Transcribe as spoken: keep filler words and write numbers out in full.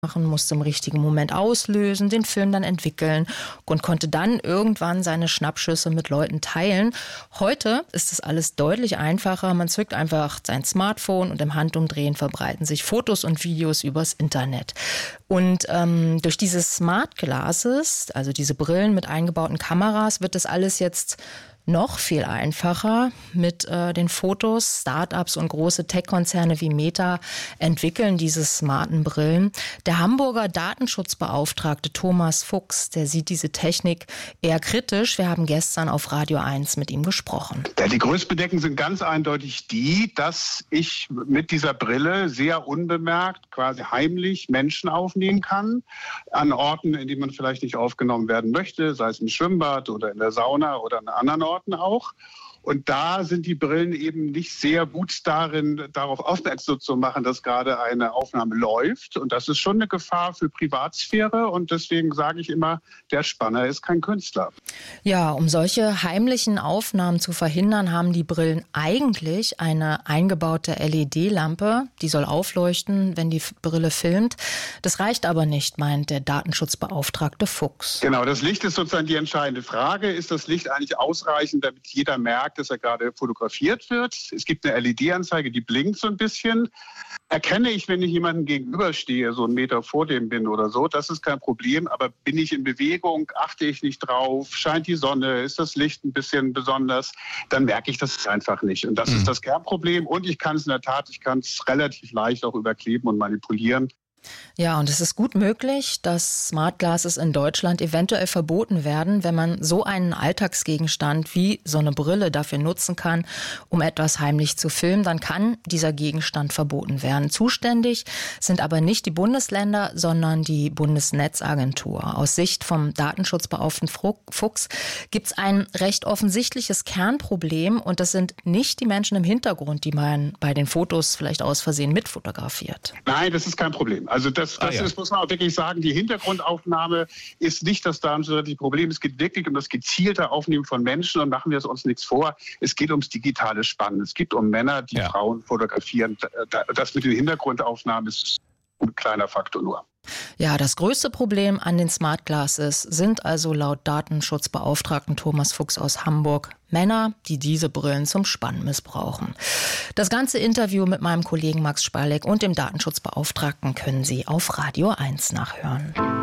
machen, musste im richtigen Moment auslösen, den Film dann entwickeln und konnte dann irgendwann seine Schnappschüsse mit Leuten teilen. Heute ist das alles deutlich einfacher. Man zückt einfach sein Smartphone und im Handumdrehen verbreiten sich Fotos und Videos übers Internet. Und ähm, durch diese Smart Glasses, also diese Brillen mit eingebauten Kameras, wird das alles jetzt noch viel einfacher mit äh, den Fotos. Startups und große Tech-Konzerne wie Meta entwickeln diese smarten Brillen. Der Hamburger Datenschutzbeauftragte Thomas Fuchs, der sieht diese Technik eher kritisch. Wir haben gestern auf Radio eins mit ihm gesprochen. Ja, die größten Bedenken sind ganz eindeutig die, dass ich mit dieser Brille sehr unbemerkt, quasi heimlich Menschen aufnehmen kann. An Orten, in denen man vielleicht nicht aufgenommen werden möchte, sei es im Schwimmbad oder in der Sauna oder an anderen Orten auch. Und da sind die Brillen eben nicht sehr gut darin, darauf aufmerksam zu machen, dass gerade eine Aufnahme läuft. Und das ist schon eine Gefahr für Privatsphäre. Und deswegen sage ich immer, der Spanner ist kein Künstler. Ja, um solche heimlichen Aufnahmen zu verhindern, haben die Brillen eigentlich eine eingebaute L E D-Lampe. Die soll aufleuchten, wenn die Brille filmt. Das reicht aber nicht, meint der Datenschutzbeauftragte Fuchs. Genau, das Licht ist sozusagen die entscheidende Frage. Ist das Licht eigentlich ausreichend, damit jeder merkt, dass er gerade fotografiert wird? Es gibt eine L E D-Anzeige, die blinkt so ein bisschen. Erkenne ich, wenn ich jemandem gegenüberstehe, so einen Meter vor dem bin oder so, das ist kein Problem. Aber bin ich in Bewegung, achte ich nicht drauf, scheint die Sonne, ist das Licht ein bisschen besonders, dann merke ich das einfach nicht. Und das mhm. ist das Kernproblem. Und ich kann es in der Tat, ich kann es relativ leicht auch überkleben und manipulieren. Ja, und es ist gut möglich, dass Smart Glasses in Deutschland eventuell verboten werden, wenn man so einen Alltagsgegenstand wie so eine Brille dafür nutzen kann, um etwas heimlich zu filmen, dann kann dieser Gegenstand verboten werden. Zuständig sind aber nicht die Bundesländer, sondern die Bundesnetzagentur. Aus Sicht vom Datenschutzbeauftragten Fuchs gibt es ein recht offensichtliches Kernproblem und das sind nicht die Menschen im Hintergrund, die man bei den Fotos vielleicht aus Versehen mitfotografiert. Nein, das ist kein Problem. Also das, das ah, ja. ist, muss man auch wirklich sagen, die Hintergrundaufnahme ist nicht das datenschutzrechtliche Problem. Es geht wirklich um das gezielte Aufnehmen von Menschen und machen wir es uns nichts vor. Es geht ums digitale Spannen. Es geht um Männer, die ja. Frauen fotografieren. Das mit den Hintergrundaufnahmen ist ein kleiner Faktor nur. Ja, das größte Problem an den Smart Glasses sind also laut Datenschutzbeauftragten Thomas Fuchs aus Hamburg Männer, die diese Brillen zum Spannen missbrauchen. Das ganze Interview mit meinem Kollegen Max Spalek und dem Datenschutzbeauftragten können Sie auf Radio eins nachhören.